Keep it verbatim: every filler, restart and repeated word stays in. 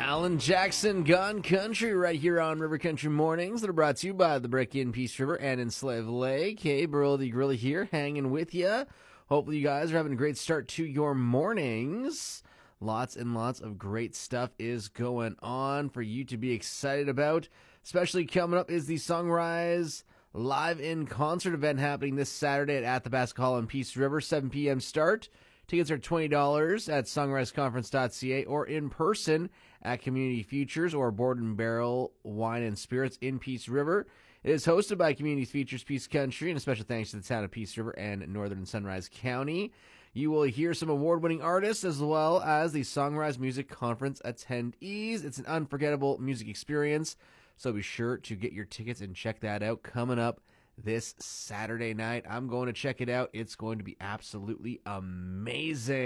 Alan Jackson, Gun Country, right here on River Country Mornings that are brought to you by the Break-In Peace River and in Slave Lake. Hey, Burl the Gorilla here, hanging with you. Hopefully you guys are having a great start to your mornings. Lots and lots of great stuff is going on for you to be excited about. Especially coming up is the Songrise Live in Concert event happening this Saturday at Athabasca Hall in Peace River, seven p.m. start. Tickets are twenty dollars at songrise conference dot c a or in person at Community Futures or Board and Barrel Wine and Spirits in Peace River. It is hosted by Community Futures Peace Country, and a special thanks to the town of Peace River and Northern Sunrise County. You will hear some award-winning artists as well as the Songrise Music Conference attendees. It's an unforgettable music experience, so be sure to get your tickets and check that out coming up this Saturday night. I'm going to check it out. It's going to be absolutely amazing.